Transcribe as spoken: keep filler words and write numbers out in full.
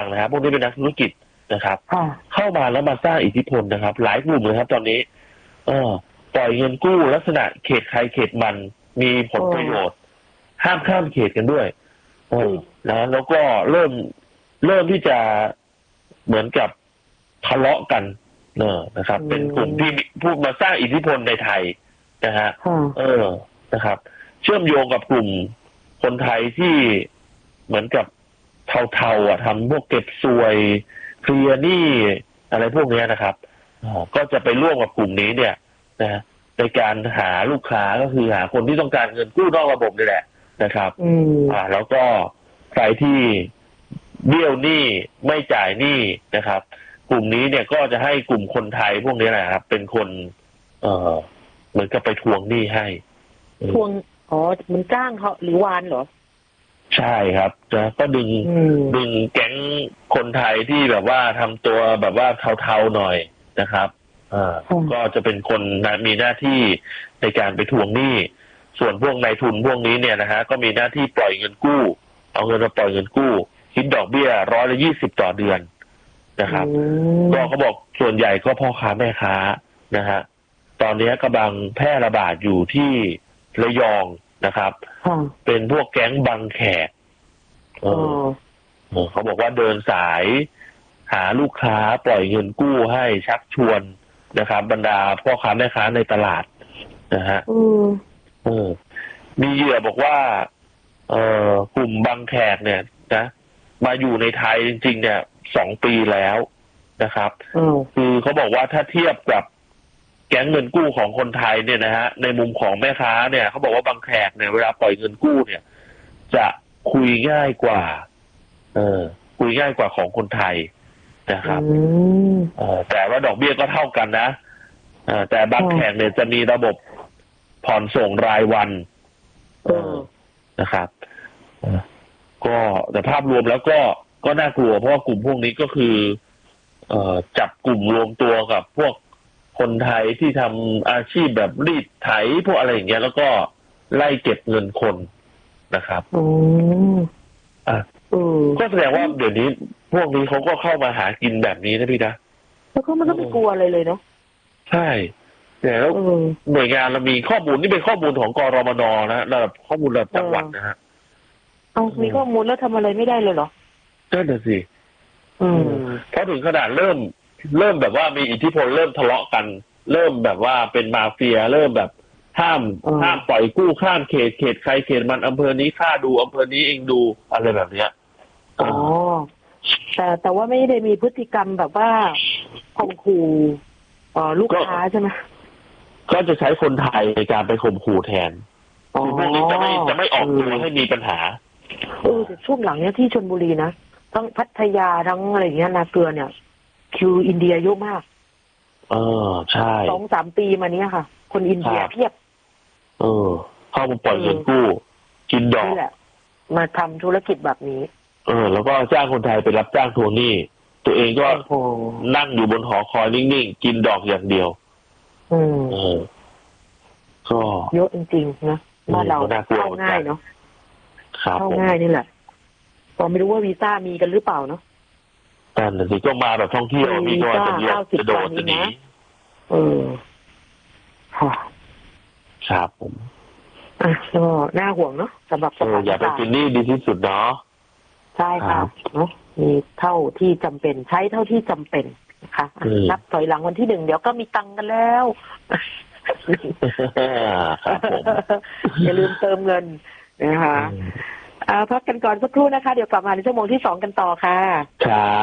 นะครับพวกนี้เป็นนักธุรกิจนะครับเข้ามาแล้วมาสร้างอิทธิพลนะครับหลายกลุ่มเลยครับตอนนี้เออปล่อยเงินกู้ลักษณะเขตใครเขตมันมีผลประโยชน์ห้ามข้ามเขตกันด้วยเออนะแล้วก็เริ่มเริ่มที่จะเหมือนกับทะเลาะกันเนอะนะครับเป็นกลุ่มที่พูดมาสร้างอิทธิพลในไทยนะฮะเออนะครับเชื่อมโยงกับกลุ่มคนไทยที่เหมือนกับเทาๆอ่ะทำพวกเก็บสวยเคลียร์หนี้อะไรพวกนี้นะครับก็จะไปร่วมกับกลุ่มนี้เนี่ยนะในการหาลูกค้าก็คือหาคนที่ต้องการเงินกู้นอกระบบนี่แหละนะครับอ่าแล้วก็ใครที่เบี้ยวหนี้ไม่จ่ายหนี้นะครับกลุ่มนี้เนี่ยก็จะให้กลุ่มคนไทยพวกนี้แหละครับเป็นคน เออเหมือนกับไปทวงหนี้ให้ทวงอ๋อมันจ้างเขาหรือวานเหรอใช่ครับนะก็ดึงดึงแก๊งคนไทยที่แบบว่าทำตัวแบบว่าเทาๆหน่อยนะครับอ่าก็จะเป็นคนมีหน้าที่ในการไปทวงหนี้ส่วนพวกนายทุนพวกนี้เนี่ยนะฮะก็มีหน้าที่ปล่อยเงินกู้เอาเงินมาปล่อยเงินกู้คิดดอกเบี้ยร้อยละยี่สิบต่อเดือนนะครับก็เขาบอกส่วนใหญ่ก็พ่อค้าแม่ค้านะฮะตอนนี้กำลังแพร่ระบาดอยู่ที่ระยองนะครับเป็นพวกแก๊งบังแขกเออเขาบอกว่าเดินสายหาลูกค้าปล่อยเงินกู้ให้ชักชวนนะครับบรรดาพ่อค้าแม่ค้าในตลาดนะฮะเออมีเหยื่อบอกว่าเออกลุ่มบังแขกเนี่ยนะมาอยู่ในไทยจริงๆเนี่ยสองปีแล้วนะครับคือเขาบอกว่าถ้าเทียบกับแก๊งเงินกู้ของคนไทยเนี่ยนะฮะในมุมของแม่ค้าเนี่ยเขาบอกว่าบางแขกเนี่ยเวลาปล่อยเงินกู้เนี่ยจะคุยง่ายกว่าเออคุยง่ายกว่าของคนไทยนะครับเออแต่ว่าดอกเบี้ยก็เท่ากันนะเออแต่บางแขกเนี่ยจะมีระบบผ่อนส่งรายวันเออนะครับก็แต่ภาพรวมแล้วก็ก็น่ากลัวเพราะว่ากลุ่มพวกนี้ก็คือเอ่อจับกลุ่มรวมตัวกับพวกคนไทยที่ทำอาชีพแบบรีดไถพวกอะไรอย่างเงี้ยแล้วก็ไล่เก็บเงินคนนะครับอืมอ่ะก็แสดงว่าเดี๋ยวนี้พวกนี้เขาก็เข้ามาหากินแบบนี้นะพี่นะแล้วก็มันก็ไม่กลัวอะไรเลยเนาะใช่แต่แล้วหน่วยงานเรามีข้อมูลนี่เป็นข้อมูลของกรมนนะระดับข้อมูลระดับจังหวัดนะฮะเอามีข้อมูลแล้วทำอะไรไม่ได้เลยเหรอนั่นน่ะสิเพราะถึงขนาดเริ่มเริ่มแบบว่ามีอิทธิพลเริ่มทะเลาะกันเริ่มแบบว่าเป็นมาเฟียเริ่มแบบห้ามห้ามปล่อยกู้ข้ามเขตเขตใครเขตมันอำเภอนี้ค่าดูอำเภอนี้เองดูอะไรแบบเนี้ยอ๋อแต่แต่ว่าไม่ได้มีพฤติกรรมแบบว่าข่มขู่อ๋อลูกค้าใช่ไหมก็จะใช้คนไทยในการไปข่มขู่แทนคือพวกนี้จะไม่จะไม่ออกตัวให้มีปัญหาเออแต่ช่วงหลังเนี้ยที่ชลบุรีนะทั้งพัทยาทั้งอะไรเงี้ยนาเกลือเนี่ยคิวอินเดียเยอะมากเออใช่สองสามปีมาเนี้ยค่ะคนอินเดียเพียบเออเข้ามาปล่อยเงินกู้กินดอกนี่แหละมาทำธุรกิจแบบนี้เออแล้วก็จ้างคนไทยไปรับจ้างทวงหนี้ตัวเองก็นั่งอยู่บนหอคอยนิ่งๆกินดอกอย่างเดียวอืมเออก็เยอะจริงๆนะบ้านเราเข้าง่ายเนาะเข้าง่ายนี่แหละก็ไม่รู้ว่าวีซ่ามีกันหรือเปล่าเนาะแต่สิก็มาแบบท่องเที่ยวมีก็จะเยอะจะโดดจะหนีเออค่ะครับผมอ่ะก็น่าห่วงเนาะสำหรับสถานการณ์อย่าไปกินนี่ดีที่สุดเนาะใช่ค่ะเนาะมีเท่าที่จำเป็นใช้เท่าที่จำเป็นนะคะนับถอยหลังวันที่หนึ่งเดี๋ยวก็มีตังค์กันแล้วอย่าลืมเติมเงินนะคะพักกันก่อนสักครู่นะคะเดี๋ยวกลับมาในชั่วโมงที่สองกันต่อค่ะ